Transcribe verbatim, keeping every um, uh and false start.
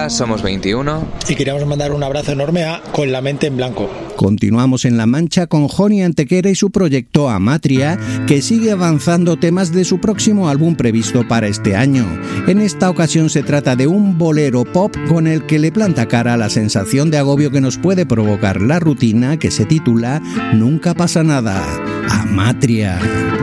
Hola, somos veintiuno. Y queríamos mandar un abrazo enorme a Con la mente en blanco. Continuamos en La Mancha con Joni Antequera y su proyecto Amatria, que sigue avanzando temas de su próximo álbum previsto para este año. En esta ocasión se trata de un bolero pop con el que le planta cara a la sensación de agobio que nos puede provocar la rutina, que se titula Nunca pasa nada. Amatria.